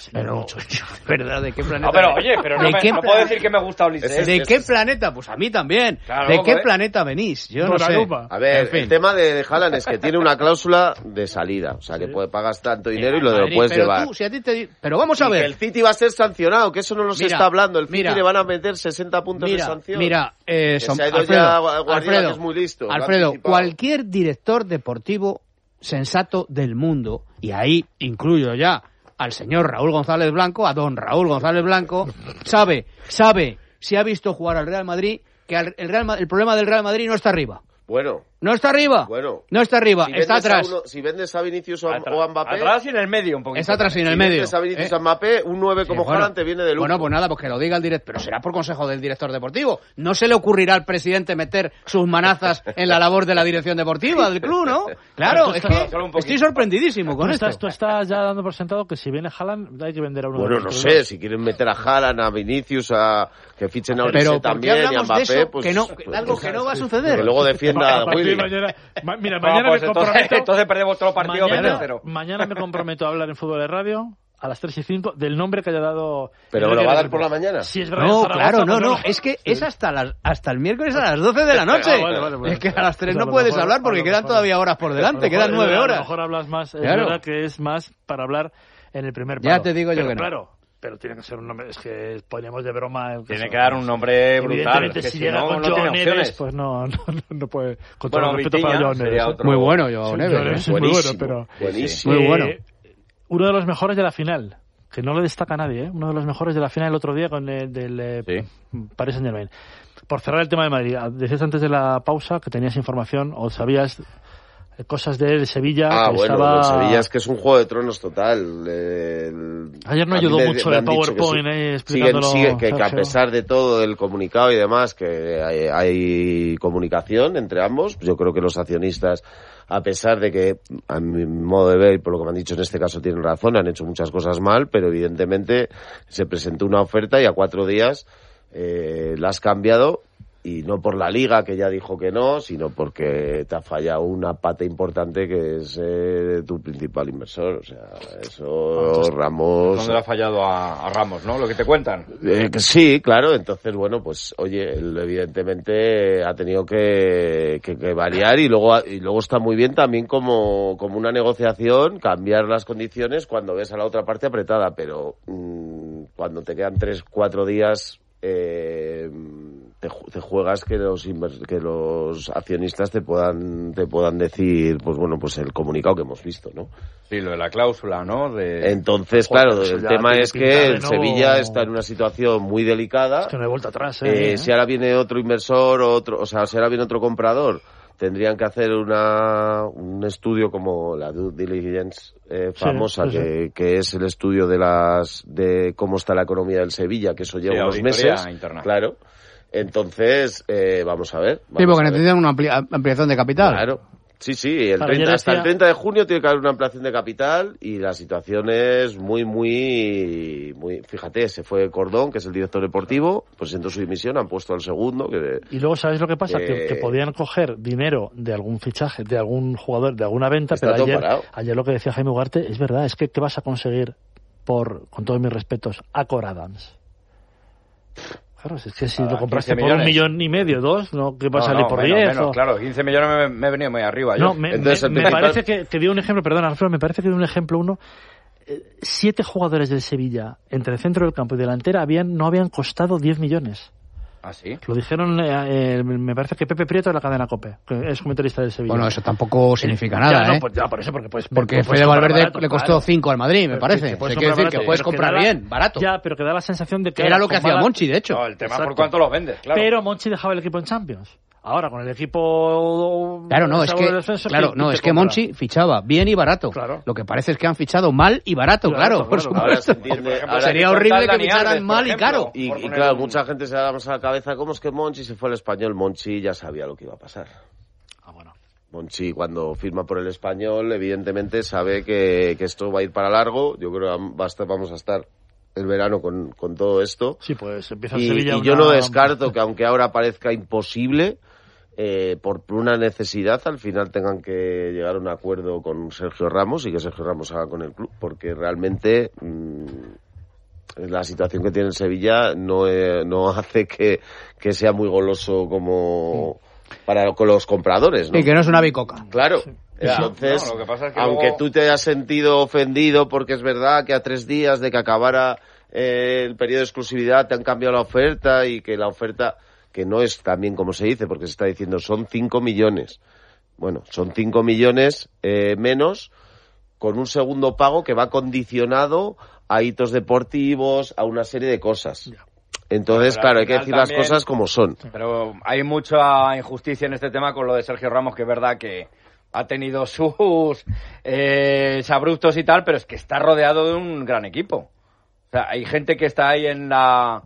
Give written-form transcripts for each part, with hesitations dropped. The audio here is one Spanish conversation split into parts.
Pero, mucho. ¿Verdad? ¿De qué planeta? No, pero oye, pero no puedo decir que me gusta Ulises. ¿De qué planeta? Pues a mí también. Claro, ¿de qué planeta venís? Yo no sé. A ver, el tema de Haaland es que tiene una cláusula de salida. O sea, que pagas tanto dinero y lo puedes llevar. Tú, pero vamos a ver. Que el City va a ser sancionado, que eso no nos está hablando. El City le van a meter 60 puntos de sanción. Se ha ido ya Guardiola, que es muy listo. Alfredo, cualquier director deportivo sensato del mundo, y ahí incluyo ya al señor Raúl González Blanco, a don Raúl González Blanco, sabe, si ha visto jugar al Real Madrid, que el problema del Real Madrid no está arriba. Bueno. No está arriba. No está arriba, si está atrás. Si vendes a Vinicius o a Mbappé... Atrás y en el medio un poquito. Está atrás y en el medio. Si vendes a Vinicius o a Mbappé, un 9 como Haaland te viene de lujo. Bueno, pues nada, pues que lo diga el director. Pero será por consejo del director deportivo. No se le ocurrirá al presidente meter sus manazas en la labor de la dirección deportiva del club, ¿no? Claro, es que estoy sorprendidísimo con esto. Tú estás ya dando por sentado que si viene Haaland hay que vender a uno. Bueno, no sé, si quieren meter a Haaland, a Vinicius, que fichen a Olise también y a Mbappé, pues... algo que no va a suceder. Que luego defienda a Willy. Mira, mañana me comprometo... Entonces perdemos todo el partido 20-0. Mañana me comprometo a hablar en Fútbol de Radio a las 3:05 del nombre que haya dado... ¿Pero lo va a dar por la mañana? Si es verdad, no, claro, no. Es que es hasta el miércoles a las 12 de la noche. Es que a las 3 no puedes hablar porque quedan todavía horas por delante, quedan 9 horas. A lo mejor hablas más, es verdad que es más para hablar en el primer palo. Ya te digo yo que no. Claro. Pero tiene que ser un nombre, es que ponemos de broma... Tiene que dar un nombre brutal, es que si llega con Joao Neves, pues no puede... Con todo el respeto para Joao Neves. Muy bueno Joao Neves. Muy bueno, pero... Buenísimo. Muy bueno. Uno de los mejores de la final, que no lo destaca nadie, uno de los mejores de la final el otro día con el del Paris Saint-Germain. Por cerrar el tema de Madrid, decías antes de la pausa que tenías información o sabías... cosas de Sevilla. Bueno, el Sevilla es que es un Juego de Tronos total. Ayer no ayudó mucho el PowerPoint explicándolo. Sigue que a pesar de todo el comunicado y demás, que hay comunicación entre ambos, yo creo que los accionistas, a pesar de que, a mi modo de ver, por lo que me han dicho en este caso, tienen razón, han hecho muchas cosas mal, pero evidentemente se presentó una oferta y a 4 días la has cambiado. Y no por la Liga, que ya dijo que no, sino porque te ha fallado una pata importante que es tu principal inversor. O sea, eso Ramos... ¿Dónde le ha fallado a Ramos, no? Lo que te cuentan. Sí, claro. Entonces, bueno, pues oye, él evidentemente ha tenido que variar y luego está muy bien también como una negociación, cambiar las condiciones cuando ves a la otra parte apretada. Pero cuando te quedan 3-4 días... te juegas que los accionistas te puedan decir, pues bueno, pues el comunicado que hemos visto, ¿no? Sí, lo de la cláusula, ¿no? Entonces, claro, el tema es que el Sevilla está en una situación muy delicada. Es que no hay vuelta atrás, Si ahora viene otro inversor, si ahora viene otro comprador, tendrían que hacer un estudio como la due diligence famosa, que es el estudio de cómo está la economía del Sevilla, que eso lleva unos meses. Claro. Entonces, vamos a ver. Sí, porque necesitan una ampliación de capital. Claro. Sí, hasta el 30 de junio tiene que haber una ampliación de capital y la situación es muy... Fíjate, se fue Cordón, que es el director deportivo, presentó su dimisión, han puesto al segundo. Y luego, ¿sabes lo que pasa? Que podían coger dinero de algún fichaje, de algún jugador, de alguna venta, pero ayer lo que decía Jaime Ugarte es verdad, es que ¿qué vas a conseguir con todos mis respetos, a Cor Adams? Claro, es que si lo compraste por 1,5 millones, 2, ¿no? ¿Qué va a salir por 10? Menos, claro, 15 millones me he venido muy arriba. No, me parece que te dio un ejemplo, perdón, Alfredo, me parece que dio un ejemplo 7 jugadores del Sevilla, entre el centro del campo y delantera, no habían costado 10 millones. ¿Ah, sí? Lo dijeron, me parece que Pepe Prieto de la cadena COPE, que es comentarista del Sevilla. Bueno, eso tampoco significa nada, ¿eh? Pues ya, por eso, porque Fede Valverde le costó 5 al Madrid, me parece. Hay que decir que puedes comprar bien, barato. Ya, pero que da la sensación de que... Era lo que hacía Monchi, de hecho. No, el tema es por cuánto los vendes, claro. Pero Monchi dejaba el equipo en Champions. Ahora, con el equipo... Claro, es que Monchi fichaba bien y barato. Claro. Lo que parece es que han fichado mal y barato, claro, por supuesto. Sería horrible que ficharan mal y caro. Y claro, mucha gente se da más a la cabeza, ¿cómo es que Monchi se fue al Español? Monchi ya sabía lo que iba a pasar. Bueno. Monchi, cuando firma por el Español, evidentemente sabe que esto va a ir para largo. Yo creo que vamos a estar el verano con todo esto. Sí, pues empieza Sevilla. Y yo no descarto que, aunque ahora parezca imposible, por una necesidad, al final tengan que llegar a un acuerdo con Sergio Ramos y que Sergio Ramos haga con el club, porque realmente la situación que tiene el Sevilla no hace que sea muy goloso como con los compradores, ¿no? Y que no es una bicoca. Claro. Sí. Entonces, lo que pasa es que aunque luego... tú te hayas sentido ofendido porque es verdad que a 3 días de que acabara el periodo de exclusividad te han cambiado la oferta y que la oferta, que no es tan bien como se dice, porque se está diciendo son 5 millones. Bueno, son 5 millones menos con un segundo pago que va condicionado a hitos deportivos, a una serie de cosas. Entonces, claro, hay que decir las cosas como son. Pero hay mucha injusticia en este tema con lo de Sergio Ramos, que es verdad que ha tenido sus abruptos y tal, pero es que está rodeado de un gran equipo. O sea, hay gente que está ahí en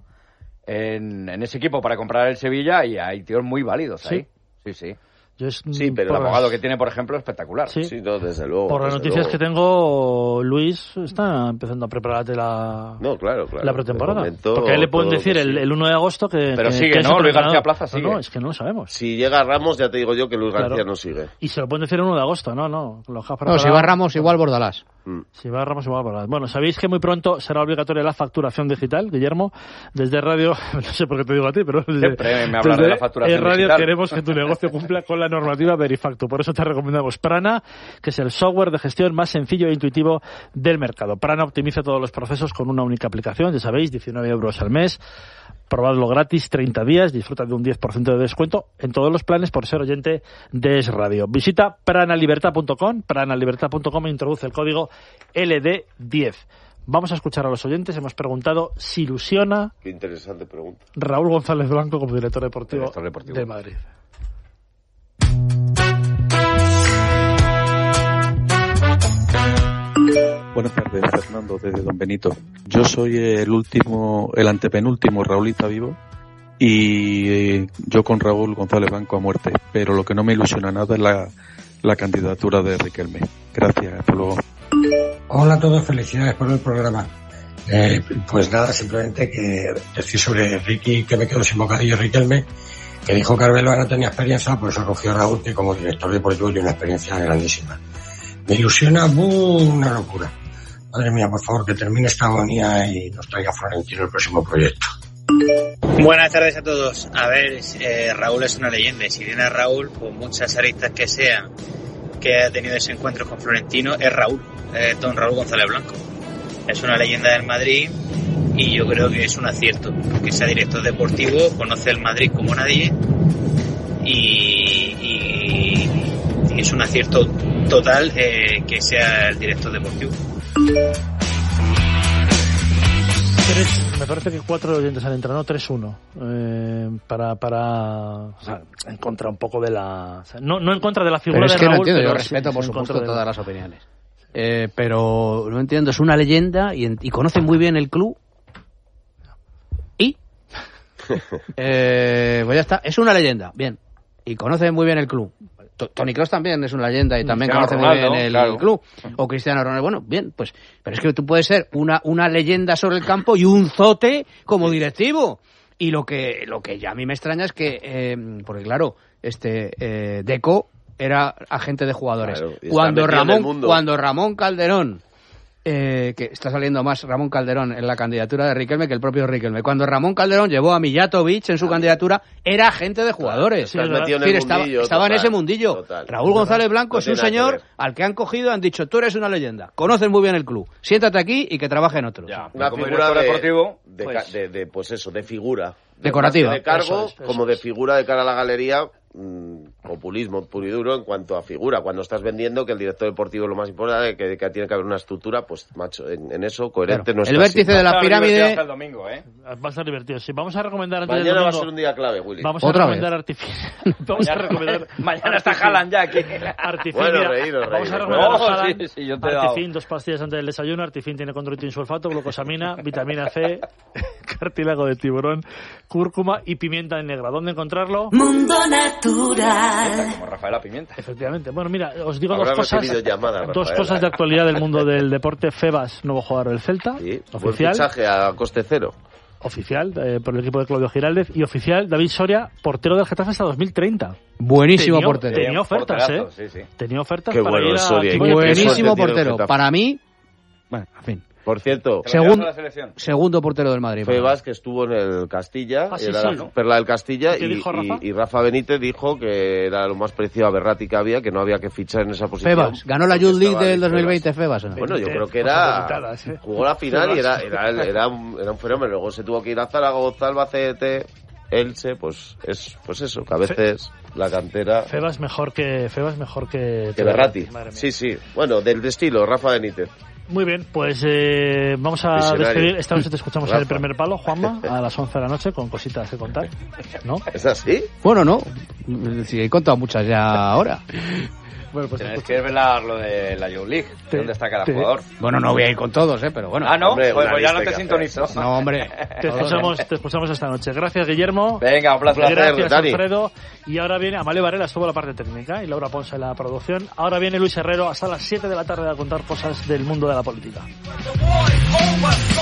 ese equipo para comprar el Sevilla y hay tíos muy válidos ahí. Sí. Sí, pero el abogado que tiene, por ejemplo, espectacular. Sí, no, desde luego. Por las noticias que tengo, Luis está empezando a prepararte la pretemporada. Porque a él le pueden decir el 1 de agosto que... Pero sigue, ¿no? Luis García Plaza sigue. No, es que no lo sabemos. Si llega Ramos, ya te digo yo que Luis García no sigue. Y se lo pueden decir el 1 de agosto, no. Si va Ramos, igual Bordalás. Si va Ramos, igual Bordalás. Bueno, sabéis que muy pronto será obligatoria la facturación digital, Guillermo. Desde radio, no sé por qué te digo a ti, pero... Siempre me hablas de la facturación digital. En radio queremos que tu negocio cumpla con la normativa Verifacto. Por eso te recomendamos Prana, que es el software de gestión más sencillo e intuitivo del mercado. Prana optimiza todos los procesos con una única aplicación, ya sabéis, 19 euros al mes. Probadlo gratis, 30 días, disfruta de un 10% de descuento en todos los planes por ser oyente de Es Radio. Visita pranalibertad.com e introduce el código LD10. Vamos a escuchar a los oyentes. Hemos preguntado si ilusiona... Qué interesante pregunta. Raúl González Blanco como director deportivo de Madrid. Buenas tardes, Fernando, desde Don Benito. Yo soy el antepenúltimo Raulista vivo y yo con Raúl González Blanco a muerte, pero lo que no me ilusiona nada es la candidatura de Riquelme. Gracias, hasta luego. Hola a todos, felicidades por el programa. Pues nada, simplemente que decir sobre Ricky, que me quedo sin bocadillo, Riquelme, que dijo que Arbeloa no tenía experiencia, pues eso cogió Raúl, que como director deportivo tiene una experiencia grandísima. Me ilusiona una locura. Madre mía, por favor, que termine esta agonía y nos traiga Florentino el próximo proyecto. Buenas tardes a todos. A ver, Raúl es una leyenda y si viene a Raúl, por muchas aristas que sean que ha tenido ese encuentro con Florentino, es Raúl, don Raúl González Blanco. Es una leyenda del Madrid y yo creo que es un acierto que sea director deportivo, conoce el Madrid como nadie y es un acierto total que sea el director deportivo. Me parece que 4 oyentes han entrado, 3-1, para o sea, en contra un poco de la... O sea, no en contra de la figura de Raúl. Pero es que no entiendo, yo respeto por supuesto todas las opiniones. Pero no entiendo, es una leyenda y conoce muy bien el club. Pues ya está, es una leyenda, bien. Y conoce muy bien el club. Toni Kroos también es una leyenda y también conoce muy bien el club. O Cristiano Ronaldo, bueno, bien, pues, pero es que tú puedes ser una leyenda sobre el campo y un zote como directivo. Y lo que ya a mí me extraña es que, porque claro, Deco era agente de jugadores. Claro, cuando Ramón Calderón, que está saliendo más Ramón Calderón en la candidatura de Riquelme que el propio Riquelme. Cuando Ramón Calderón llevó a Mijatovic en su candidatura, era agente de jugadores. Estaba en ese mundillo. Total. Raúl González Blanco es un señor al que han cogido y han dicho, tú eres una leyenda, conoces muy bien el club, siéntate aquí y que trabaje en otro. Una figura deportivo de figura. Decorativa. De cargo, como de figura de cara a la galería, populismo puro y duro en cuanto a figura. Cuando estás vendiendo que el director deportivo es lo más importante, que tiene que haber una estructura, pues macho, en eso coherente no está. El vértice de la pirámide hasta el domingo, va a estar divertido. Sí, vamos a recomendar antes mañana va a ser un día clave, Willy. Vamos a recomendar artificial. Vamos a recomendar mañana está Haaland ya aquí. Bueno, reíros. Vamos a recomendar Artifin, 2 pastillas antes del desayuno. Artifin tiene condroitin sulfato, glucosamina, vitamina C, cartílago de tiburón, cúrcuma y pimienta negra. ¿Dónde encontrarlo? Mundo Natural. Como Rafaela Pimienta. Efectivamente. Bueno, mira, os digo dos cosas de actualidad del mundo del deporte. Febas, nuevo jugador del Celta. Sí, oficial. Buen fichaje a coste cero. Oficial, por el equipo de Claudio Giraldez. Y oficial, David Soria, portero del Getafe hasta 2030. Buenísimo portero. Tenía ofertas, sí. Tenía ofertas Qué para bueno ir Soria. Buenísimo portero. Para mí, bueno, en fin. Por cierto, segundo portero del Madrid. Febas, que estuvo en el Castilla, era la perla del Castilla, y Rafa Benítez dijo que era lo más parecido a Berratti que había, que no había que fichar en esa posición. Febas, ganó la Youth League del 2020, Febas. ¿No? Bueno, yo creo que jugó la final y era un fenómeno. Luego se tuvo que ir a Zaragoza, Albacete, Elche, pues eso, que a veces la cantera... Febas mejor que Berratti. Sí. Bueno, del estilo, Rafa Benítez. Muy bien, pues vamos a despedir. Esta noche te escuchamos en el primer palo, Juanma, a las 11 de la noche, con cositas que contar, ¿no? ¿Es así? Bueno, no. Sí, he contado muchas ya ahora. Bueno, pues tienes que revelar lo de la Youth League, dónde está cada jugador. Bueno, no voy a ir con todos, pero bueno. Ah, ¿no? Hombre, pues ya no te sintonizo. No, hombre. Te escuchamos esta noche. Gracias, Guillermo. Venga, un placer. Gracias, Alfredo. Y ahora viene Amalio Varela, estuvo la parte técnica, y Laura Ponce en la producción. Ahora viene Luis Herrero hasta las 7 de la tarde a contar cosas del mundo de la política.